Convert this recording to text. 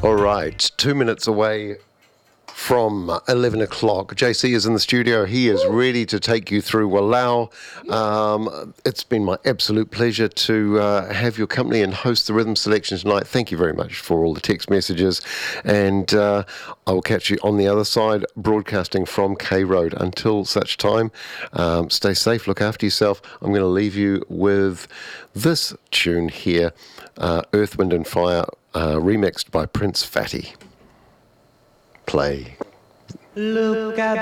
All right, 2 minutes away from 11 o'clock. JC is in the studio. He is ready to take you through Walau. It's been my absolute pleasure to have your company and host the Rhythm Selection tonight. Thank you very much for all the text messages. And I will catch you on the other side, broadcasting from K Road. Until such time, stay safe, look after yourself. I'm going to leave you with this tune here, Earth, Wind and Fire, remixed by Prince Fatty. Play. Look at